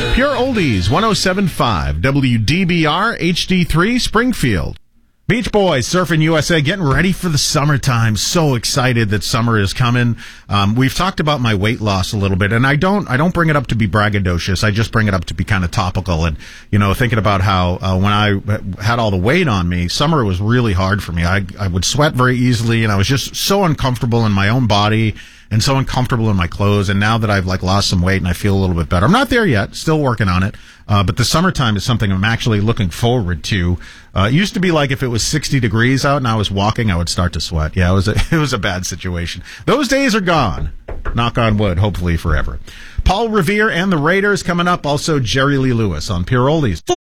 Pure Oldies, 107.5, WDBR, HD3, Springfield. Beach Boys, Surfing USA, getting ready for the summertime. So excited that summer is coming. We've talked about my weight loss a little bit, and I don't bring it up to be braggadocious. I just bring it up to be kind of topical. And, thinking about how when I had all the weight on me, summer was really hard for me. I would sweat very easily, and I was just so uncomfortable in my own body and so uncomfortable in my clothes. And now that I've lost some weight and I feel a little bit better, I'm not there yet, still working on it. But the summertime is something I'm actually looking forward to. It used to be like if it was 60 degrees out and I was walking, I would start to sweat. Yeah, it was a bad situation. Those days are gone. Knock on wood, hopefully forever. Paul Revere and the Raiders coming up. Also Jerry Lee Lewis on Pure Oldies.